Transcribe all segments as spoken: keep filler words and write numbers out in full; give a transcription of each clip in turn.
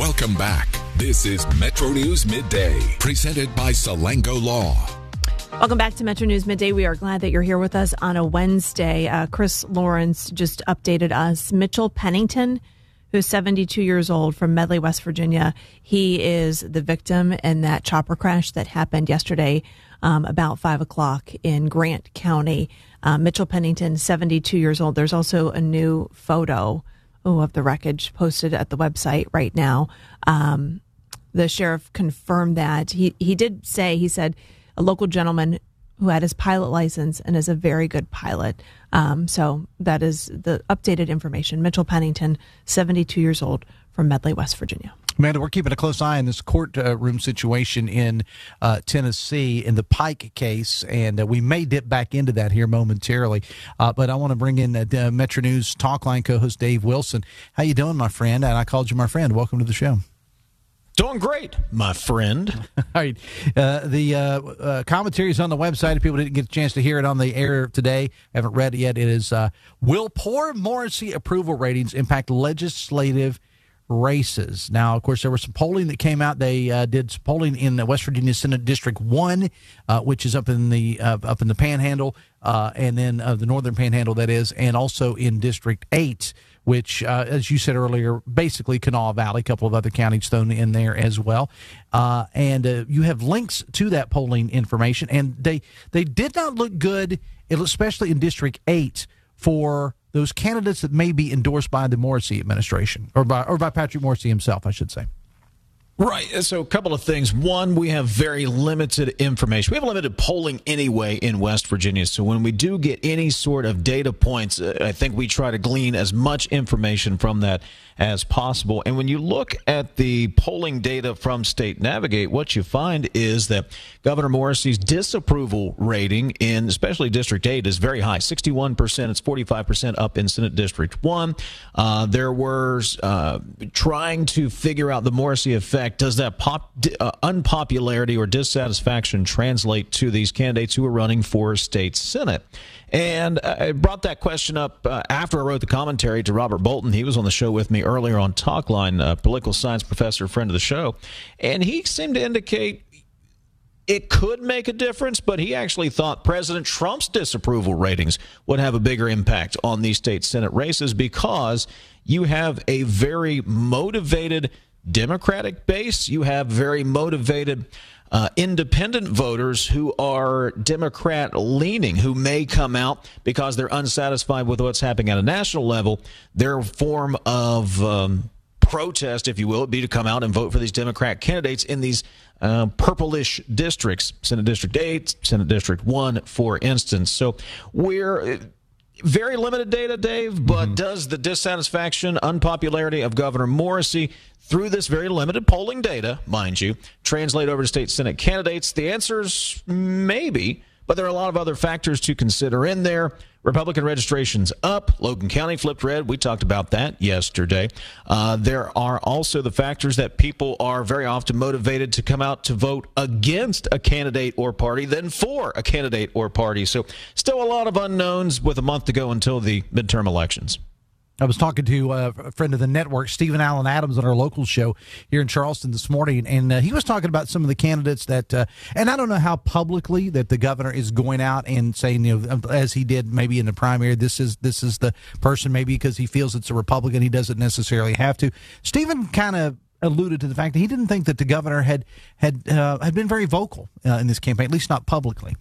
Welcome back. This is Metro News Midday, presented by Salango Law. Welcome back to Metro News Midday. We are glad that you're here with us on a Wednesday. Uh, Chris Lawrence just updated us. Mitchell Pennington, who's seventy-two years old from Medley, West Virginia. He is the victim in that chopper crash that happened yesterday um, about five o'clock in Grant County. Uh, Mitchell Pennington, seventy-two years old. There's also a new photo ooh, of the wreckage posted at the website right now. Um, the sheriff confirmed that. He, he did say, he said, a local gentleman who had his pilot license and is a very good pilot. Um, so that is the updated information. Mitchell Pennington, seventy-two years old, from Medley, West Virginia. Amanda, we're keeping a close eye on this courtroom situation in uh, Tennessee in the Pike case, and uh, we may dip back into that here momentarily. Uh, but I want to bring in uh, Metro News Talk Line co-host Dave Wilson. How you doing, my friend? And I called you my friend. Welcome to the show. Doing great, my friend. All right. Uh, the uh, uh, commentary is on the website. If people didn't get a chance to hear it on the air today, haven't read it yet, it is, uh, will poor Morrissey approval ratings impact legislative races? Now, of course, there was some polling that came out. They uh, did some polling in the West Virginia Senate District one, uh, which is up in the uh, up in the Panhandle, uh, and then uh, the Northern Panhandle, that is, and also in District eight, which, uh, as you said earlier, basically Kanawha Valley, a couple of other counties thrown in there as well. Uh, and uh, you have links to that polling information, and they they did not look good, especially in District eight, for those candidates that may be endorsed by the Morrissey administration, or by or by Patrick Morrissey himself, I should say. Right. So a couple of things. One, we have very limited information. We have limited polling anyway in West Virginia. So when we do get any sort of data points, uh, I think we try to glean as much information from that as possible. And when you look at the polling data from State Navigate, what you find is that Governor Morrissey's disapproval rating in especially District eight is very high, sixty-one percent. It's forty-five percent up in Senate District one. Uh, there were uh, trying to figure out the Morrissey effect. Does that pop, uh, unpopularity or dissatisfaction translate to these candidates who are running for state Senate? And I brought that question up uh, after I wrote the commentary to Robert Bolton. He was on the show with me earlier on Talkline, a political science professor, friend of the show. And he seemed to indicate it could make a difference, but he actually thought President Trump's disapproval ratings would have a bigger impact on these state Senate races because you have a very motivated Democratic base. You have very motivated uh, independent voters who are Democrat leaning, who may come out because they're unsatisfied with what's happening at a national level. Their form of um, protest, if you will, would be to come out and vote for these Democrat candidates in these uh, purplish districts, Senate District eight, Senate District one, for instance. So we're very limited data, Dave, but mm-hmm. does the dissatisfaction, unpopularity of Governor Morrissey through this very limited polling data, mind you, translate over to state Senate candidates? The answer is maybe, but there are a lot of other factors to consider in there. Republican registration's up. Logan County flipped red. We talked about that yesterday. Uh, there are also the factors that people are very often motivated to come out to vote against a candidate or party than for a candidate or party. So still a lot of unknowns with a month to go until the midterm elections. I was talking to uh, a friend of the network, Stephen Allen Adams, on our local show here in Charleston this morning, and uh, he was talking about some of the candidates that, uh, and I don't know how publicly that the governor is going out and saying, you know, as he did maybe in the primary, this is this is the person, maybe because he feels it's a Republican, he doesn't necessarily have to. Stephen kind of alluded to the fact that he didn't think that the governor had had uh, had been very vocal uh, in this campaign, at least not publicly.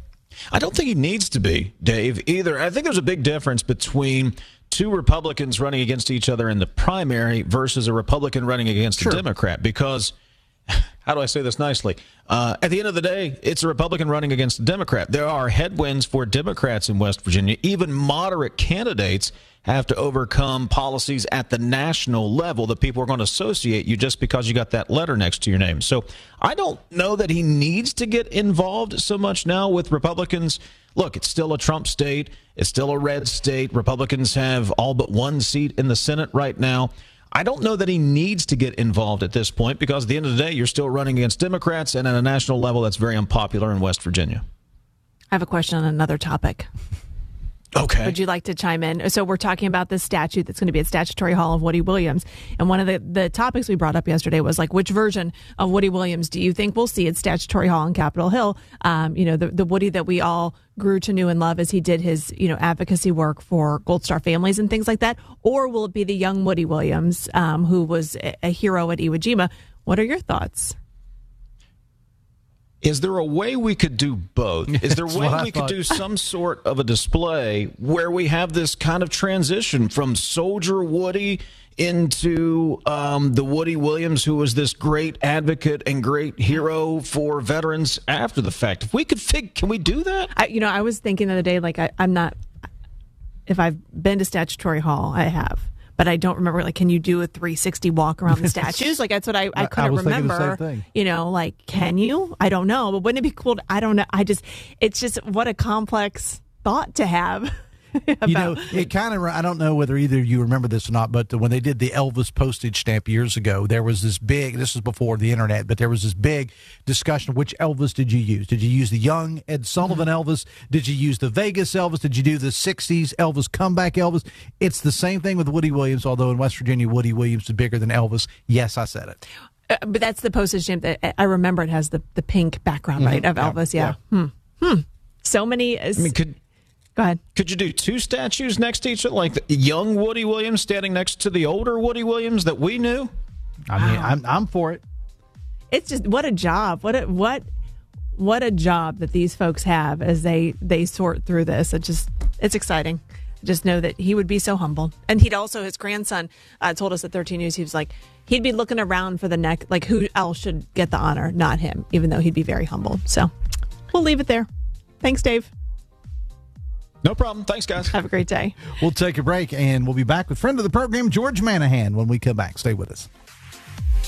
I don't think he needs to be, Dave, either. I think there's a big difference between two Republicans running against each other in the primary versus a Republican running against sure. a Democrat, because how do I say this nicely? Uh, at the end of the day, it's a Republican running against a Democrat. There are headwinds for Democrats in West Virginia. Even moderate candidates have to overcome policies at the national level that people are going to associate you just because you got that letter next to your name. So I don't know that he needs to get involved so much now with Republicans. Look, it's still a Trump state. It's still a red state. Republicans have all but one seat in the Senate right now. I don't know that he needs to get involved at this point because at the end of the day, you're still running against Democrats, and at a national level, that's very unpopular in West Virginia. I have a question on another topic. Okay. Would you like to chime in? So we're talking about this statue that's going to be at Statutory Hall of Woody Williams. And one of the, the topics we brought up yesterday was like, which version of Woody Williams do you think we'll see at Statutory Hall on Capitol Hill? Um, you know, the, the Woody that we all grew to know and love as he did his, you know, advocacy work for Gold Star families and things like that? Or will it be the young Woody Williams, um, who was a, a hero at Iwo Jima? What are your thoughts? Is there a way we could do both? Is there a way what I we could thought. do some sort of a display where we have this kind of transition from Soldier Woody into um, the Woody Williams, who was this great advocate and great hero for veterans after the fact? If we could fig, can we do that? I, you know, I was thinking the other day, like, I, I'm not, if I've been to Statutory Hall, I have. But I don't remember, like, can you do a three sixty walk around the statues? Like, that's what I, I couldn't I was thinking the remember. same thing. You know, like, can you? I don't know. But wouldn't it be cool? To, I don't know. I just, it's just what a complex thought to have. You know, it kind of, I don't know whether either of you remember this or not, but when they did the Elvis postage stamp years ago, there was this big, this is before the internet, but there was this big discussion, which Elvis did you use? Did you use the young Ed Sullivan Mm-hmm. Elvis? Did you use the Vegas Elvis? Did you do the sixties Elvis comeback Elvis? It's the same thing with Woody Williams, although in West Virginia, Woody Williams is bigger than Elvis. Yes, I said it. Uh, but that's the postage stamp that I remember. It has the, the pink background, right, of Yeah, Elvis. Yeah. Hmm. Hmm. So many. I mean, could Go ahead. could you do two statues next to each other, like the young Woody Williams standing next to the older Woody Williams that we knew? I mean, I'm, I'm for it. It's just what a job. What a what what a job that these folks have as they they sort through this. It just it's exciting. Just know that he would be so humble, and he'd also his grandson uh, told us at thirteen News he was like he'd be looking around for the next, like who else should get the honor, not him, even though he'd be very humble. So we'll leave it there. Thanks, Dave. No problem. Thanks, guys. Have a great day. We'll take a break, and we'll be back with friend of the program, George Manahan, when we come back. Stay with us.